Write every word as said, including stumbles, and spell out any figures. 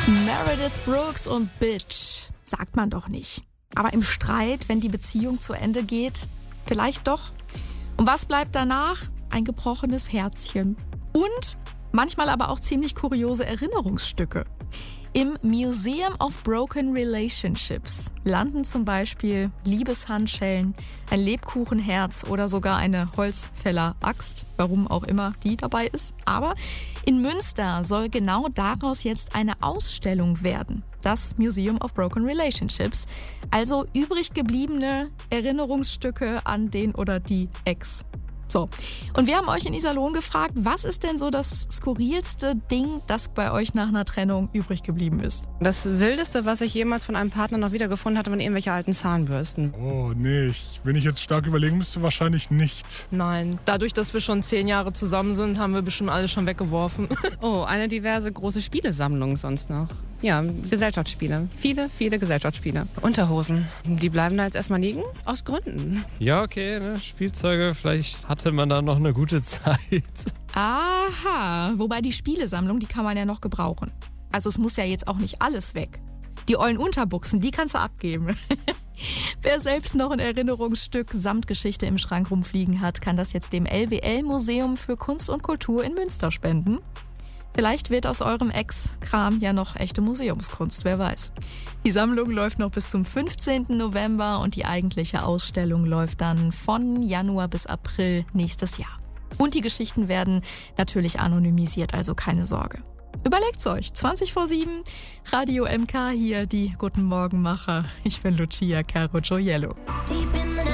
Meredith Brooks und Bitch. Sagt man doch nicht. Aber im Streit, wenn die Beziehung zu Ende geht, vielleicht doch. Und was bleibt danach? Ein gebrochenes Herzchen. Und manchmal aber auch ziemlich kuriose Erinnerungsstücke. Im Museum of Broken Relationships landen zum Beispiel Liebeshandschellen, ein Lebkuchenherz oder sogar eine Holzfäller-Axt, warum auch immer die dabei ist. Aber in Münster soll genau daraus jetzt eine Ausstellung werden. Das Museum of Broken Relationships. Also übrig gebliebene Erinnerungsstücke an den oder die Ex. So, und wir haben euch in Iserlohn gefragt, was ist denn so das skurrilste Ding, das bei euch nach einer Trennung übrig geblieben ist? Das Wildeste, was ich jemals von einem Partner noch wiedergefunden hatte, waren irgendwelche alten Zahnbürsten. Oh, nee, ich, wenn ich jetzt stark überlegen müsste, wahrscheinlich nicht. Nein, dadurch, dass wir schon zehn Jahre zusammen sind, haben wir bestimmt alles schon weggeworfen. Oh, eine diverse große Spielesammlung sonst noch. Ja, Gesellschaftsspiele. Viele, viele Gesellschaftsspiele. Unterhosen. Die bleiben da jetzt erstmal liegen? Aus Gründen. Ja, okay, ne? Spielzeuge, vielleicht hatte man da noch eine gute Zeit. Aha, wobei die Spielesammlung, die kann man ja noch gebrauchen. Also es muss ja jetzt auch nicht alles weg. Die ollen Unterbuchsen, die kannst du abgeben. Wer selbst noch ein Erinnerungsstück samt Geschichte im Schrank rumfliegen hat, kann das jetzt dem L W L-Museum für Kunst und Kultur in Münster spenden. Vielleicht wird aus eurem Ex-Kram ja noch echte Museumskunst, wer weiß. Die Sammlung läuft noch bis zum fünfzehnten November und die eigentliche Ausstellung läuft dann von Januar bis April nächstes Jahr. Und die Geschichten werden natürlich anonymisiert, also keine Sorge. Überlegt's euch, zwanzig vor sieben, Radio M K hier, die Guten Morgenmacher. Ich bin Lucia Caro Gioiello.